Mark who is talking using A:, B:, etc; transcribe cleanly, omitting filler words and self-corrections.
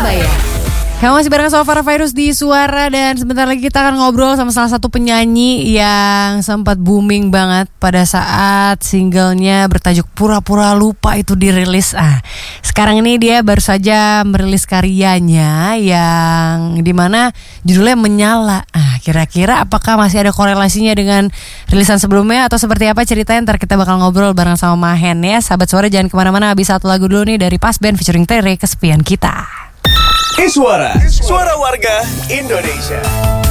A: Surabaya.
B: Kamu masih bareng sama Farah Virus di Suara. Dan sebentar lagi kita akan ngobrol sama salah satu penyanyi yang sempat booming banget pada saat singlenya bertajuk Pura-Pura Lupa itu dirilis. Sekarang ini dia baru saja merilis karyanya yang dimana judulnya Menyala. Kira-kira apakah masih ada korelasinya dengan rilisan sebelumnya atau seperti apa ceritanya? Ntar kita bakal ngobrol bareng sama Mahen ya. Sahabat Suara jangan kemana-mana, habis satu lagu dulu nih dari Pas Band featuring Tere, Kesepian Kita.
C: Suara warga Indonesia.